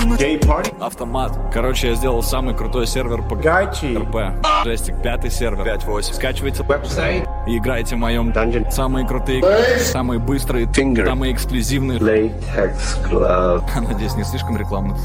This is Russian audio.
Gay-party. Автомат. Короче, я сделал самый крутой сервер по Гачи. РП. Жестик, 5-й сервер. 5.8. Скачивайте Website. и играйте в моем Dungeon. самые крутые, самые быстрые, Finger. самые эксклюзивные. Latex glove. Надеюсь, не слишком рекламно.